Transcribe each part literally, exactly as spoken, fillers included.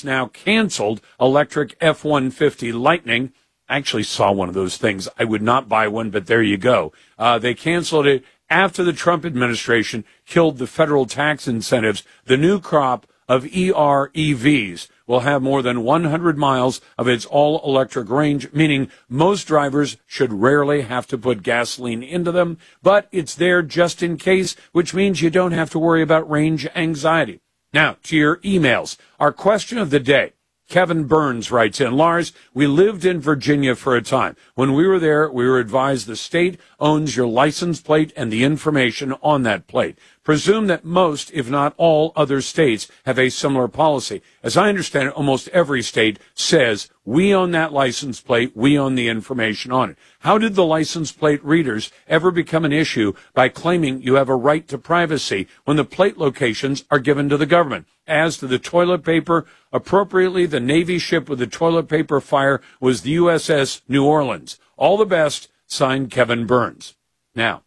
has now canceled electric F one fifty Lightning. I actually saw one of those things. I would not buy one, but there you go. Uh, they canceled it after the Trump administration killed the federal tax incentives. The new crop of E R E Vs will have more than one hundred miles of its all-electric range, meaning most drivers should rarely have to put gasoline into them, but it's there just in case, which means you don't have to worry about range anxiety. Now, to your emails. Our question of the day. Kevin Burns writes in, Lars, we lived in Virginia for a time. When we were there, we were advised the state owns your license plate and the information on that plate. Presume that most, if not all, other states have a similar policy. As I understand it, almost every state says, we own that license plate, we own the information on it. How did the license plate readers ever become an issue by claiming you have a right to privacy when the plate locations are given to the government? As to the toilet paper, appropriately, the Navy ship with the toilet paper fire was the U S S New Orleans. All the best, signed Kevin Burns. Now,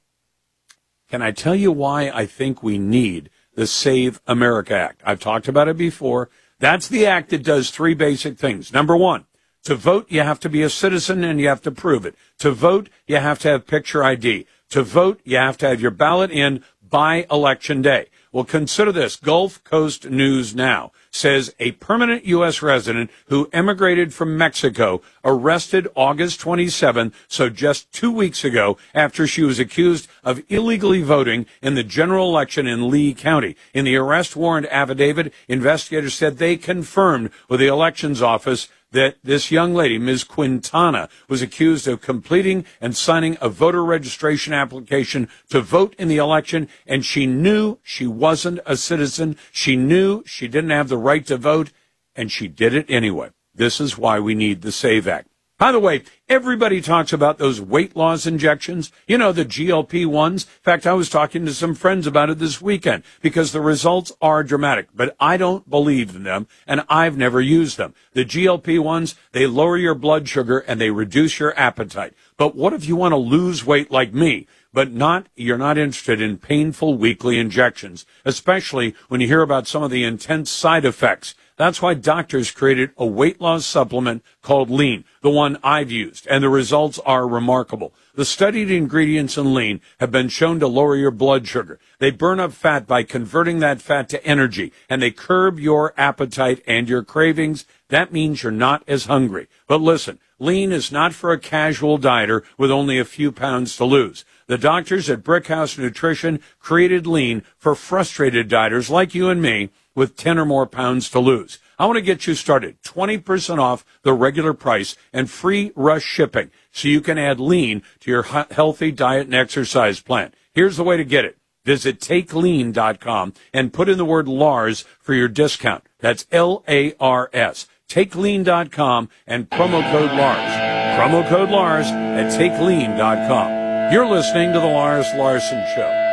can I tell you why I think we need the Save America Act? I've talked about it before. That's the act that does three basic things. Number one, to vote, you have to be a citizen and you have to prove it. To vote, you have to have picture I D. To vote, you have to have your ballot in by Election Day. Well, consider this. Gulf Coast News Now says a permanent U S resident who emigrated from Mexico arrested August twenty-seventh, so just two weeks ago, after she was accused of illegally voting in the general election in Lee County. In the arrest warrant affidavit, investigators said they confirmed with the elections office that this young lady, Miz Quintana, was accused of completing and signing a voter registration application to vote in the election, and she knew she wasn't a citizen. She knew she didn't have the right to vote, and she did it anyway. This is why we need the SAVE Act. By the way, everybody talks about those weight loss injections, you know, the G L P ones. In fact, I was talking to some friends about it this weekend because the results are dramatic, but I don't believe in them, and I've never used them. The G L P ones, they lower your blood sugar and they reduce your appetite. But what if you want to lose weight like me, but not, you're not interested in painful weekly injections, especially when you hear about some of the intense side effects? That's why doctors created a weight loss supplement called Lean, the one I've used, and the results are remarkable. The studied ingredients in Lean have been shown to lower your blood sugar. They burn up fat by converting that fat to energy, and they curb your appetite and your cravings. That means you're not as hungry. But listen, Lean is not for a casual dieter with only a few pounds to lose. The doctors at Brickhouse Nutrition created Lean for frustrated dieters like you and me with ten or more pounds to lose. I want to get you started. twenty percent off the regular price and free rush shipping so you can add Lean to your healthy diet and exercise plan. Here's the way to get it. Visit take lean dot com and put in the word Lars for your discount. That's L A R S. take lean dot com and promo code Lars. Promo code Lars at take lean dot com. You're listening to The Lars Larson Show.